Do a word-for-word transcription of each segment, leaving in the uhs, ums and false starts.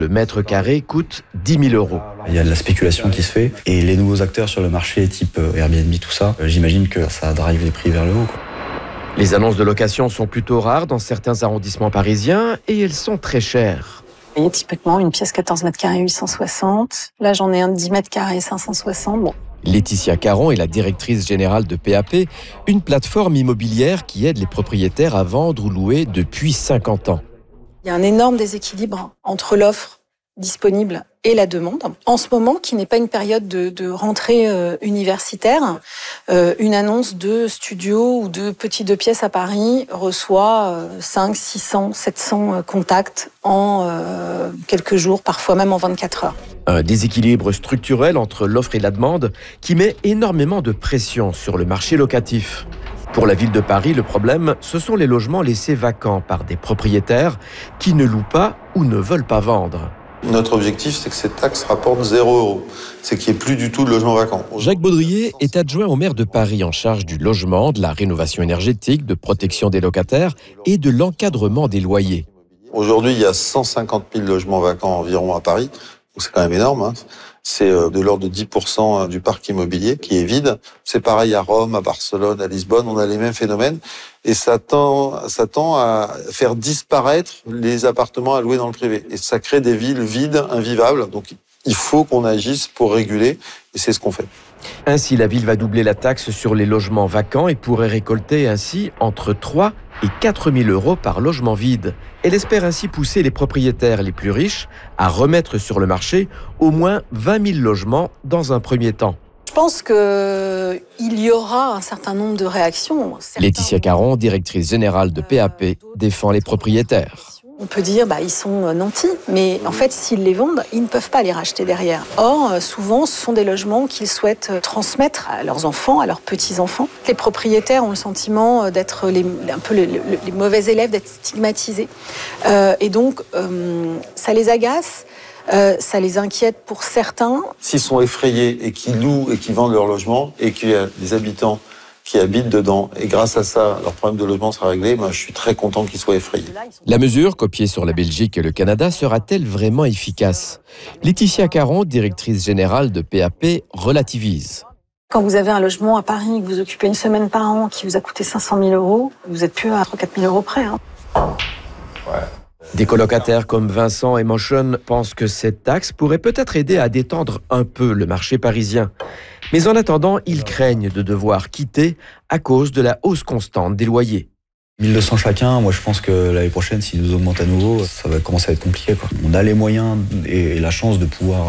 Le mètre carré coûte dix mille euros. Il y a de la spéculation qui se fait et les nouveaux acteurs sur le marché type Airbnb, tout ça, j'imagine que ça drive les prix vers le haut, quoi. Les annonces de location sont plutôt rares dans certains arrondissements parisiens et elles sont très chères. Vous voyez, typiquement, une pièce quatorze mètres carrés, huit cent soixante. Là, j'en ai un de dix mètres carrés, cinq cent soixante. Bon. Laetitia Caron est la directrice générale de P A P, une plateforme immobilière qui aide les propriétaires à vendre ou louer depuis cinquante ans. Il y a un énorme déséquilibre entre l'offre disponible et la demande. En ce moment, qui n'est pas une période de, de rentrée euh, universitaire, euh, une annonce de studio ou de petits deux pièces à Paris reçoit euh, cinq, six cents, sept cents contacts en euh, quelques jours, parfois même en vingt-quatre heures. Un déséquilibre structurel entre l'offre et la demande qui met énormément de pression sur le marché locatif. Pour la ville de Paris, le problème, ce sont les logements laissés vacants par des propriétaires qui ne louent pas ou ne veulent pas vendre. Notre objectif, c'est que cette taxe rapporte zéro euro. C'est qu'il n'y ait plus du tout de logements vacants. Jacques Baudrier est adjoint au maire de Paris en charge du logement, de la rénovation énergétique, de protection des locataires et de l'encadrement des loyers. Aujourd'hui, il y a cent cinquante mille logements vacants environ à Paris. Donc c'est quand même énorme, hein. C'est de l'ordre de dix pour cent du parc immobilier qui est vide. C'est pareil à Rome, à Barcelone, à Lisbonne, on a les mêmes phénomènes. Et ça tend, ça tend à faire disparaître les appartements à louer dans le privé. Et ça crée des villes vides, invivables. Donc il faut qu'on agisse pour réguler, et c'est ce qu'on fait. Ainsi, la ville va doubler la taxe sur les logements vacants et pourrait récolter ainsi entre trois et quatre mille euros par logement vide. Elle espère ainsi pousser les propriétaires les plus riches à remettre sur le marché au moins vingt mille logements dans un premier temps. Je pense qu'il y aura un certain nombre de réactions. Certains Laetitia Caron, directrice générale de P A P, défend les propriétaires. On peut dire bah ils sont nantis, mais en fait s'ils les vendent, ils ne peuvent pas les racheter derrière. Or, souvent, ce sont des logements qu'ils souhaitent transmettre à leurs enfants, à leurs petits-enfants. Les propriétaires ont le sentiment d'être les, un peu les, les, les mauvais élèves, d'être stigmatisés. Euh, et donc, euh, ça les agace. Euh, ça les inquiète pour certains. S'ils sont effrayés et qu'ils louent et qu'ils vendent leur logement et qu'il y a des habitants qui habitent dedans, et grâce à ça, leur problème de logement sera réglé, moi, je suis très content qu'ils soient effrayés. La mesure, copiée sur la Belgique et le Canada, sera-t-elle vraiment efficace ? Laetitia Caron, directrice générale de P A P, relativise. Quand vous avez un logement à Paris, que vous occupez une semaine par an, qui vous a coûté cinq cent mille euros, vous n'êtes plus à trois à quatre mille euros près. Hein. Ouais. Des colocataires comme Vincent et Motion pensent que cette taxe pourrait peut-être aider à détendre un peu le marché parisien. Mais en attendant, ils craignent de devoir quitter à cause de la hausse constante des loyers. mille deux cents chacun, moi je pense que l'année prochaine, s'ils nous augmentent à nouveau, ça va commencer à être compliqué, quoi. On a les moyens et la chance de pouvoir,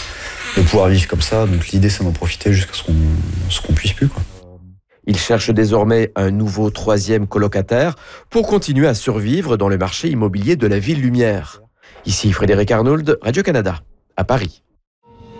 de pouvoir vivre comme ça, donc l'idée c'est d'en profiter jusqu'à ce qu'on ce qu'on puisse plus, quoi. Ils cherchent désormais un nouveau troisième colocataire pour continuer à survivre dans le marché immobilier de la Ville Lumière. Ici Frédéric Arnould, Radio-Canada, à Paris.